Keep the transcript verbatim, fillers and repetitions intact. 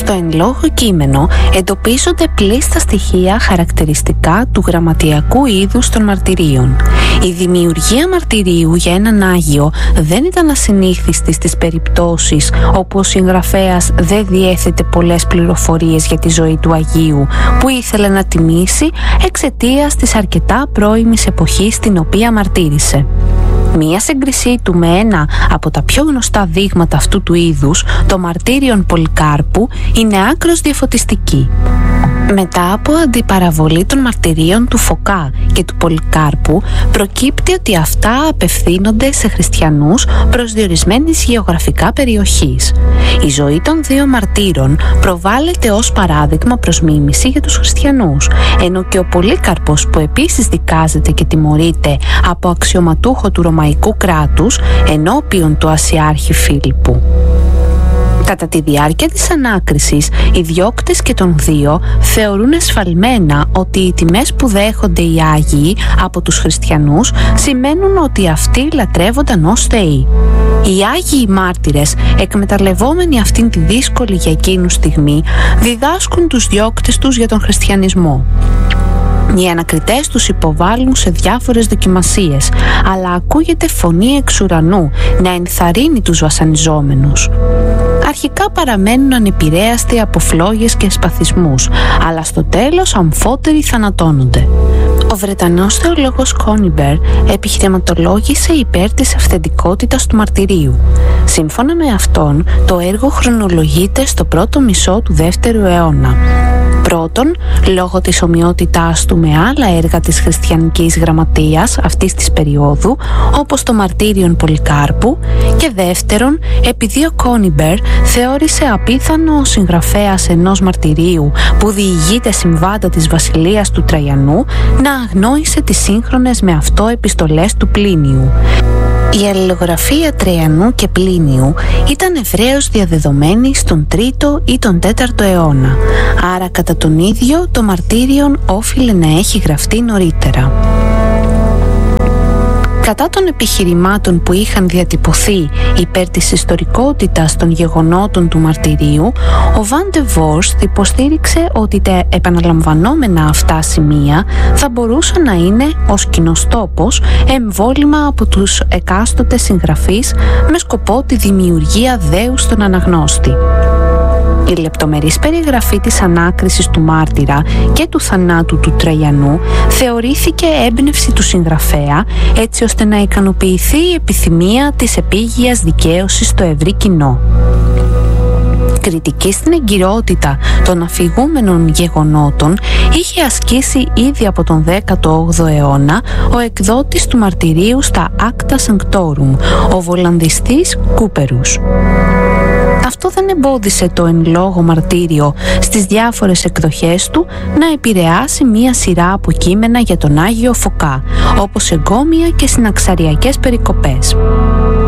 Στο εν λόγω κείμενο εντοπίζονται πλήστα στοιχεία χαρακτηριστικά του γραμματιακού είδους των μαρτυρίων. Η δημιουργία μαρτυρίου για έναν Άγιο δεν ήταν ασυνήθιστη στις περιπτώσεις όπου ο συγγραφέας δεν διέθετε πολλές πληροφορίες για τη ζωή του Αγίου που ήθελε να τιμήσει εξαιτίας της αρκετά πρώιμης εποχής στην οποία μαρτύρησε. Μία σύγκρισή του με ένα από τα πιο γνωστά δείγματα αυτού του είδους, το μαρτύριον Πολυκάρπου, είναι άκρως διαφωτιστική. Μετά από αντιπαραβολή των μαρτυρίων του Φωκά και του Πολυκάρπου, προκύπτει ότι αυτά απευθύνονται σε χριστιανούς προσδιορισμένης γεωγραφικά περιοχής. Η ζωή των δύο μαρτύρων προβάλλεται ως παράδειγμα προς μίμηση για τους χριστιανούς, ενώ και ο Πολύκαρπος, που επίσης δικάζεται και τιμωρείται από αξιωματούχο του Ρωμαϊκού κράτους ενώπιον του Ασιάρχη Φίλιππου. Κατά τη διάρκεια της ανάκρισης, οι διώκτες και των δύο θεωρούν εσφαλμένα ότι οι τιμές που δέχονται οι Άγιοι από τους χριστιανούς σημαίνουν ότι αυτοί λατρεύονταν ως θεοί. Οι Άγιοι μάρτυρες, εκμεταλλευόμενοι αυτήν τη δύσκολη για εκείνους στιγμή, διδάσκουν τους διώκτες τους για τον χριστιανισμό. Οι ανακριτές τους υποβάλλουν σε διάφορες δοκιμασίες, αλλά ακούγεται φωνή εξ ουρανού να ενθαρρύνει τους βασανιζόμενους. Αρχικά παραμένουν ανεπηρέαστοι από φλόγες και σπαθισμούς, αλλά στο τέλος αμφότεροι θανατώνονται. Ο Βρετανός θεολόγος Κόνιμπερ επιχειρηματολόγησε υπέρ της αυθεντικότητας του μαρτυρίου. Σύμφωνα με αυτόν, το έργο χρονολογείται στο πρώτο μισό του δεύτερου αιώνα. Πρώτον, λόγω της ομοιότητάς του με άλλα έργα της χριστιανικής γραμματείας αυτής της περίοδου, όπως το μαρτύριον Πολυκάρπου, και δεύτερον, επειδή ο Κόνιμπερ θεώρησε απίθανο ο συγγραφέας ενός μαρτυρίου που διηγείται συμβάντα της βασιλείας του Τραϊανού να αγνόησε τις σύγχρονες με αυτό επιστολές του Πλίνιου. Η αλληλογραφία Τραϊανού και Πλίνιου ήταν ευρέως διαδεδομένη στον τρίτο ή τον τέταρτο αιώνα, άρα κατά τον ίδιο το μαρτύριον όφιλε να έχει γραφτεί νωρίτερα. Κατά των επιχειρημάτων που είχαν διατυπωθεί υπέρ της ιστορικότητας των γεγονότων του μαρτυρίου, ο Βαν ντε Βόρστ υποστήριξε ότι τα επαναλαμβανόμενα αυτά σημεία θα μπορούσαν να είναι ως κοινός τόπος εμβόλυμα από τους εκάστοτε συγγραφείς με σκοπό τη δημιουργία δέους στον αναγνώστη. Η λεπτομερής περιγραφή της ανάκρισης του μάρτυρα και του θανάτου του Τραϊανού θεωρήθηκε έμπνευση του συγγραφέα, έτσι ώστε να ικανοποιηθεί η επιθυμία της επίγειας δικαίωσης στο ευρύ κοινό. Κριτική στην εγκυρότητα των αφηγούμενων γεγονότων είχε ασκήσει ήδη από τον δέκατο όγδοο αιώνα ο εκδότης του μαρτυρίου στα Acta Sanctorum, ο βολανδιστής Κούπερους. Αυτό δεν εμπόδισε το εν λόγω μαρτύριο στις διάφορες εκδοχές του να επηρεάσει μία σειρά από κείμενα για τον Άγιο Φωκά, όπως εγκόμια και συναξαριακές περικοπές.